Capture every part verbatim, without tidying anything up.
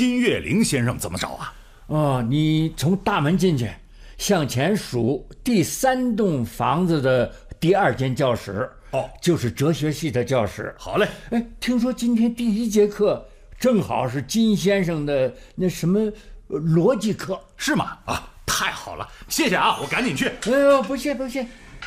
金岳霖先生怎么找啊？ 哦，你从大门进去，向前数第三栋房子的第二间教室， 哦， 就是哲学系的教室。 好嘞。 哎，听说今天第一节课正好是金先生的那什么逻辑课， 是吗？啊，太好了，谢谢啊，我赶紧去。 哎呦，不谢不谢。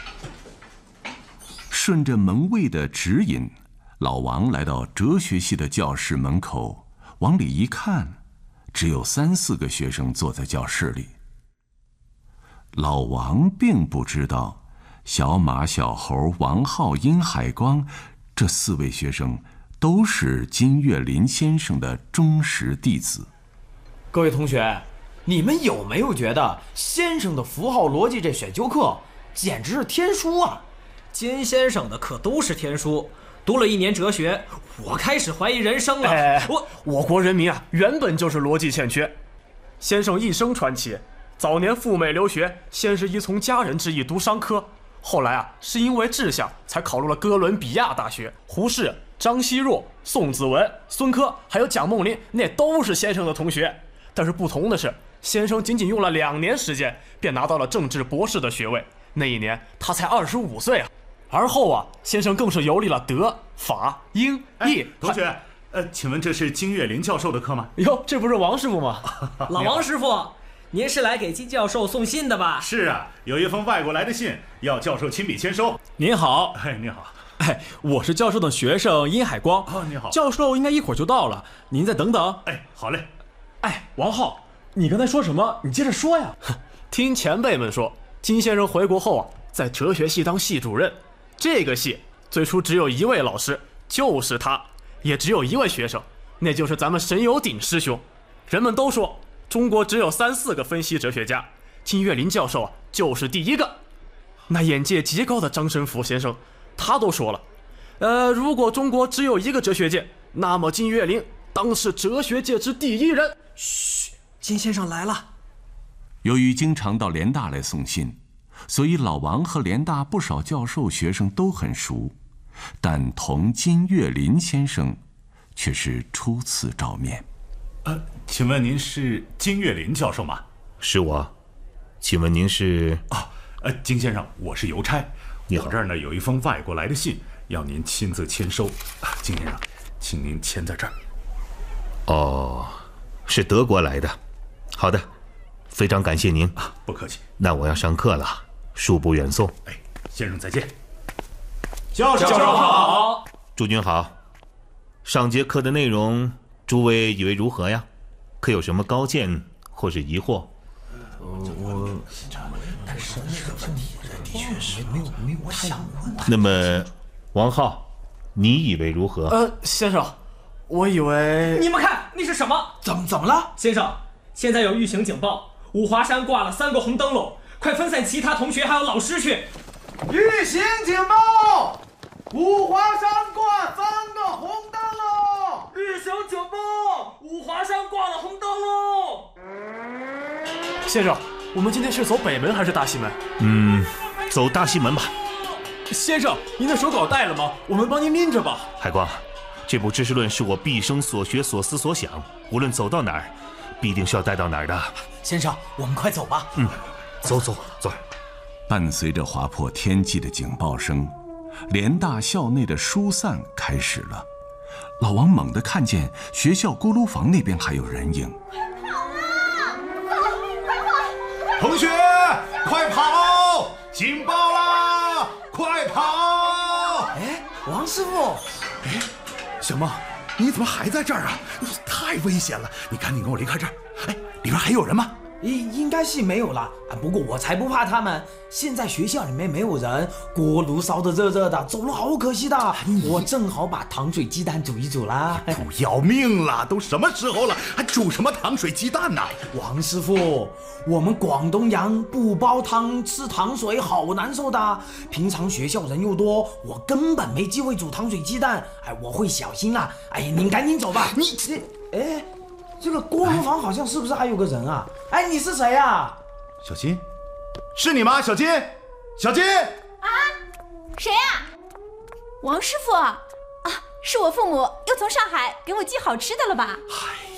顺着门卫的指引，老王来到哲学系的教室门口，往里一看，只有三四个学生坐在教室里。老王并不知道，小马、小猴、王浩、殷海光这四位学生都是金岳霖先生的忠实弟子。 各位同学，你们有没有觉得先生的符号逻辑这选修课简直是天书啊？ 金先生的课都是天书，读了一年哲学，我开始怀疑人生了。 哎， 我我国人民啊，原本就是逻辑欠缺。先生一生传奇，早年赴美留学，先是依从家人之意读商科，后来啊是因为志向才考入了哥伦比亚大学。胡适、张奚若、宋子文、孙科还有蒋梦麟，那都是先生的同学。但是不同的是，先生仅仅用了两年时间便拿到了政治博士的学位，那一年他才二十五岁啊。而后啊，先生更是游历了德、法、英、意。 同学，呃，请问这是金岳霖教授的课吗？ 哟，这不是王师傅吗？ 老王师傅，您是来给金教授送信的吧？ 是啊，有一封外国来的信，要教授亲笔签收。 您好。 哎，你好。 哎，我是教授的学生殷海光。 哦，你好。 教授应该一会儿就到了，您再等等。 哎，好嘞。 哎，王浩，你刚才说什么？你接着说呀。 听前辈们说，金先生回国后啊，在哲学系当系主任。这个系最初只有一位老师，就是他，也只有一位学生，那就是咱们沈有鼎师兄。人们都说中国只有三四个分析哲学家，金岳霖教授啊就是第一个。那眼界极高的张申福先生，他都说了，呃，如果中国只有一个哲学界，那么金岳霖当是哲学界之第一人。 嘘，金先生来了。 由于经常到联大来送信，所以老王和联大不少教授学生都很熟，但同金岳霖先生却是初次照面。 呃，请问您是金岳霖教授吗？ 是我。请问您是？ 啊，呃，金先生，我是邮差。 你好。 我这儿呢有一封外国来的信，要您亲自签收。啊，金先生，请您签在这儿。 哦，是德国来的。好的，非常感谢您。 啊，不客气。 那我要上课了。恕不远送。 哎，先生再见。 教授好。 诸君好。上节课的内容，诸位以为如何呀？可有什么高见或是疑惑？ 我，但是这个问题的确是没有没有我想问的。 那么，王浩，你以为如何？ 呃，先生，我以为…… 你们看，那是什么？ 怎么怎么了？ 先生，现在有预警警报，五华山挂了三个红灯笼。快分散其他同学还有老师去！ 预警警报！五华山挂三个红灯笼！ 预警警报！五华山挂了红灯笼！ 先生，我们今天是走北门还是大西门？ 嗯，走大西门吧。 先生，您的手稿带了吗？我们帮您拎着吧。 海光，这部知识论是我毕生所学所思所想，无论走到哪儿，必定是要带到哪儿的。 先生，我们快走吧。 嗯。走走走！ 伴随着划破天际的警报声，联大校内的疏散开始了。老王猛地看见学校锅炉房那边还有人影。 快跑啊！走，快跑！ 同学，快跑！警报啦！快跑！ 哎，王师傅！ 哎，小梦，你怎么还在这儿啊？太危险了！你赶紧跟我离开这儿。哎，里边还有人吗？ 应应该是没有了啊，不过我才不怕他们。现在学校里面没有人，锅炉烧得热热的，走了好可惜的。我正好把糖水鸡蛋煮一煮啦。 不要命了，都什么时候了，还煮什么糖水鸡蛋呢？ 王师傅，我们广东人不煲汤吃糖水好难受的。平常学校人又多，我根本没机会煮糖水鸡蛋。哎，我会小心啦。哎呀，您赶紧走吧。 你这哎。这个锅炉房好像是不是还有个人啊？哎，你是谁啊？ 小金，是你吗？小金，小金啊，谁啊？王师傅啊，是我父母又从上海给我寄好吃的了吧？ 哎